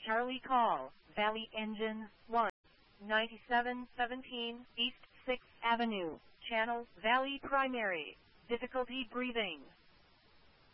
Charlie call, Valley Engine 1, 9717 East 6th Avenue, Channel Valley Primary, difficulty breathing.